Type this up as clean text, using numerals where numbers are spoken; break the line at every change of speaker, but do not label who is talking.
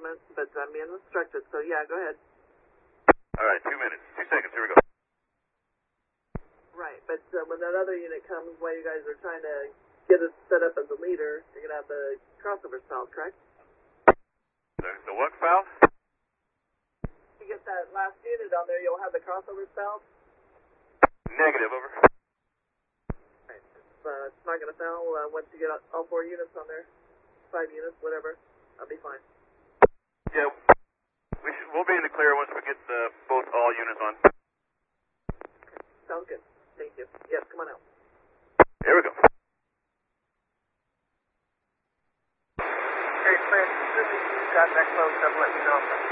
assignment, but I'm being instructed, so yeah, go ahead.
All right, 2 minutes. 2 seconds. Here we go.
Right, but when that other unit comes, while you guys are trying to get us set up as a leader, you're going to have the crossover valve, correct?
The what valve?
To get that last unit on there, you'll have the crossover valve?
Negative, over.
Right, it's not going to fail once you get all 4 units on there. 5 units, whatever. I'll be fine.
Yeah, we'll be in the clear once we get all units on.
Okay, sounds good. Thank you. Yes, come on out.
Here we go.
Okay, Francis, as soon as you got that close up, let me know.